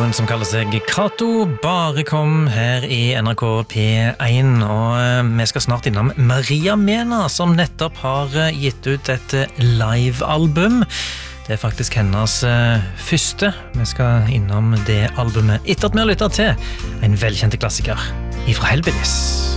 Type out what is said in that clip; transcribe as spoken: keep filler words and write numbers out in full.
Hun som kaller seg Kato bare kom her i N R K P én, og vi skal snart innom Maria Mena, som nettopp har gitt ut et live-album. Det er faktisk hennes første. Vi skal innom det albumet etter at vi har lyttet til en velkjente klassiker ifra Hellbillies.